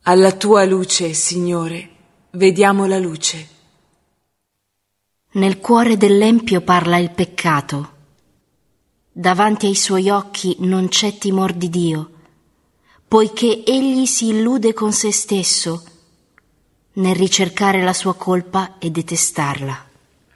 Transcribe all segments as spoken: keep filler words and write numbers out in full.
Alla tua luce, Signore, vediamo la luce. Nel cuore dell'empio parla il peccato. Davanti ai suoi occhi non c'è timor di Dio, poiché egli si illude con se stesso nel ricercare la sua colpa e detestarla.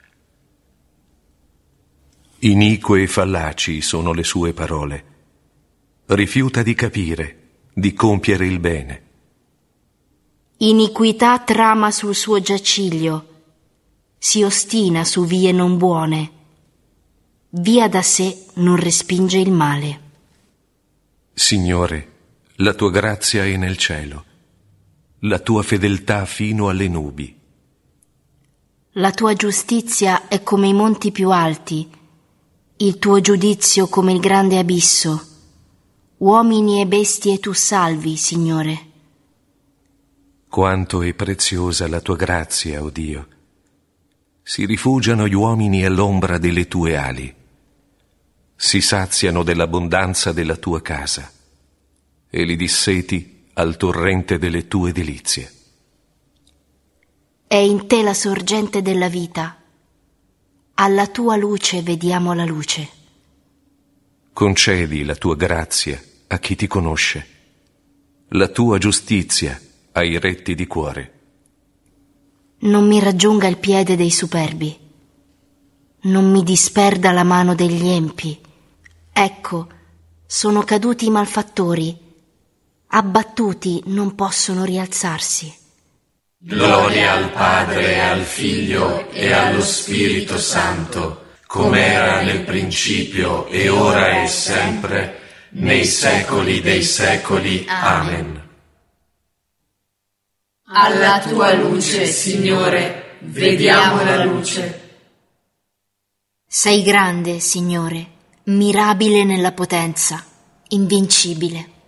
Inique e fallaci sono le sue parole. Rifiuta di capire, di compiere il bene. Iniquità trama sul suo giaciglio, si ostina su vie non buone, via da sé non respinge il male. Signore, la tua grazia è nel cielo, la tua fedeltà fino alle nubi. La tua giustizia è come i monti più alti, il tuo giudizio come il grande abisso. Uomini e bestie tu salvi, Signore. Quanto è preziosa la tua grazia, o Dio! Si rifugiano gli uomini all'ombra delle tue ali. Si saziano dell'abbondanza della tua casa e li disseti al torrente delle tue delizie. È in te la sorgente della vita. Alla tua luce vediamo la luce. Concedi la tua grazia a chi ti conosce, la tua giustizia ai retti di cuore. Non mi raggiunga il piede dei superbi, non mi disperda la mano degli empi. Ecco, sono caduti i malfattori, abbattuti non possono rialzarsi. Gloria al Padre, al Figlio e allo Spirito Santo, come era nel principio e ora e sempre, nei secoli dei secoli. Amen. Alla tua luce, Signore, vediamo la luce. Sei grande, Signore, mirabile nella potenza, invincibile.